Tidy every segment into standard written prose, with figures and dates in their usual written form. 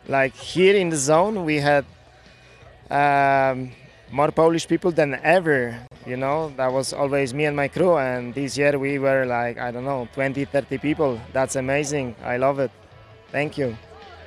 Like here in the zone, we had more Polish people than ever. You know, that was always me and my crew. And this year we were like, I don't know, 20, 30 people. That's amazing. I love it. Thank you.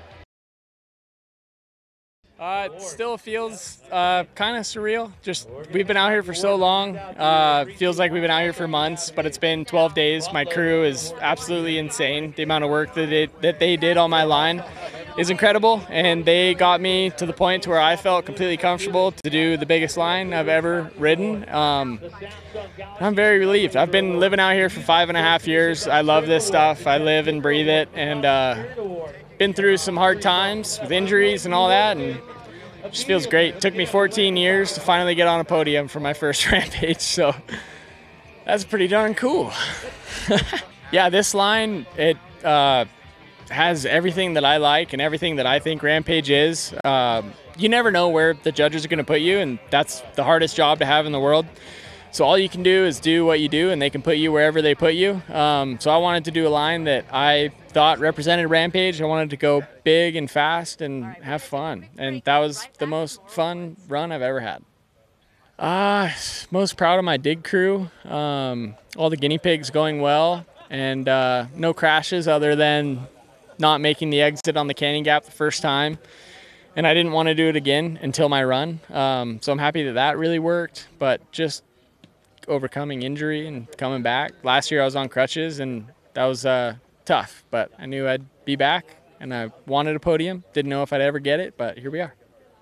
It still feels kind of surreal. Just we've been out here for so long. Feels like we've been out here for months, but it's been 12 days. My crew is absolutely insane. The amount of work that they did on my line is incredible, and they got me to the point to where I felt completely comfortable to do the biggest line I've ever ridden. I'm very relieved. I've been living out here for 5.5 years. I love this stuff. I live and breathe it, and been through some hard times with injuries and all that, and it just feels great. It took me 14 years to finally get on a podium for my first Rampage, so that's pretty darn cool. Yeah, this line, it has everything that I like and everything that I think Rampage is. You never know where the judges are going to put you, and that's the hardest job to have in the world. So all you can do is do what you do, and they can put you wherever they put you. So I wanted to do a line that I thought represented Rampage. I wanted to go big and fast and have fun, and that was the most fun run I've ever had. Most proud of my dig crew. All the guinea pigs going well, and no crashes other than not making the exit on the canyon gap the first time. And I didn't want to do it again until my run. So I'm happy that that really worked, but just overcoming injury and coming back. Last year I was on crutches, and that was tough, but I knew I'd be back, and I wanted a podium. Didn't know if I'd ever get it, but here we are.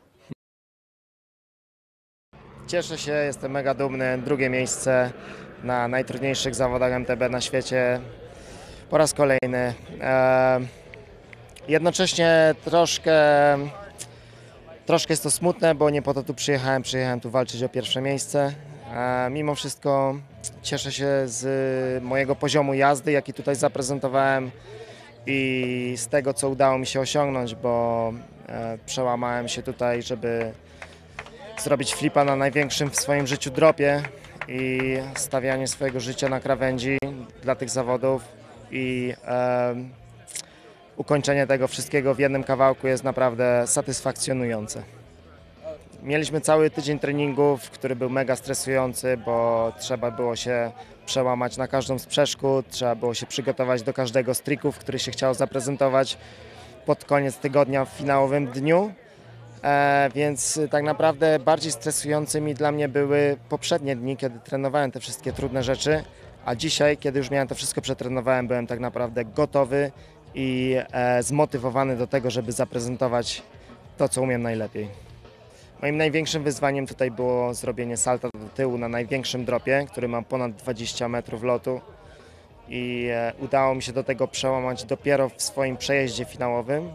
Cieszę się, jestem mega dumny. Drugie miejsce na najtrudniejszych zawodach MTB na świecie po raz kolejny. Jednocześnie troszkę jest to smutne, bo nie po to tu przyjechałem. Przyjechałem tu walczyć o pierwsze miejsce. Mimo wszystko cieszę się z mojego poziomu jazdy, jaki tutaj zaprezentowałem, i z tego, co udało mi się osiągnąć, bo przełamałem się tutaj, żeby zrobić flipa na największym w swoim życiu dropie, i stawianie swojego życia na krawędzi dla tych zawodów i ukończenie tego wszystkiego w jednym kawałku jest naprawdę satysfakcjonujące. Mieliśmy cały tydzień treningów, który był mega stresujący, bo trzeba było się przełamać na każdą z przeszkód, trzeba było się przygotować do każdego z trików, który się chciał zaprezentować pod koniec tygodnia w finałowym dniu. Więc tak naprawdę bardziej stresującymi dla mnie były poprzednie dni, kiedy trenowałem te wszystkie trudne rzeczy, a dzisiaj, kiedy już miałem to wszystko przetrenowałem, byłem tak naprawdę gotowy i zmotywowany do tego, żeby zaprezentować to, co umiem najlepiej. Moim największym wyzwaniem tutaj było zrobienie salta do tyłu na największym dropie, który ma ponad 20 metrów lotu, i udało mi się do tego przełamać dopiero w swoim przejeździe finałowym,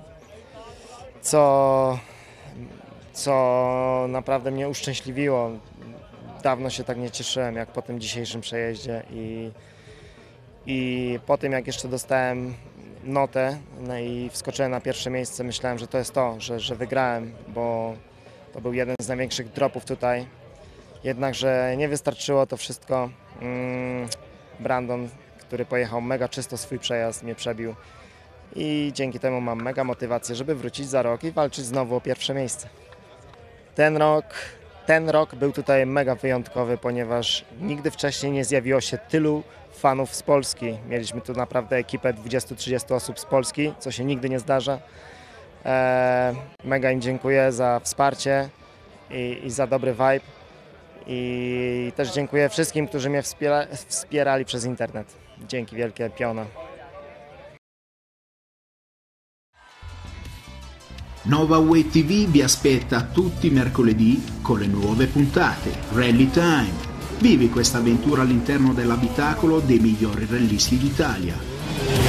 co naprawdę mnie uszczęśliwiło. Dawno się tak nie cieszyłem jak po tym dzisiejszym przejeździe, i po tym, jak jeszcze dostałem notę, no i wskoczyłem na pierwsze miejsce, myślałem, że to jest to, że wygrałem, bo to był jeden z największych dropów tutaj. Jednakże nie wystarczyło to wszystko. Brandon, który pojechał mega czysto swój przejazd, mnie przebił, i dzięki temu mam mega motywację, żeby wrócić za rok i walczyć znowu o pierwsze miejsce. Ten rok był tutaj mega wyjątkowy, ponieważ nigdy wcześniej nie zjawiło się tylu fanów z Polski. Mieliśmy tu naprawdę ekipę 20-30 osób z Polski, co się nigdy nie zdarza. Mega im dziękuję za wsparcie i za dobry vibe. I też dziękuję wszystkim, którzy mnie wspierali przez internet. Dzięki wielkie, piona. Nova Way TV vi aspetta tutti i mercoledì con le nuove puntate Rally Time. Vivi questa avventura all'interno dell'abitacolo dei migliori rallisti d'Italia.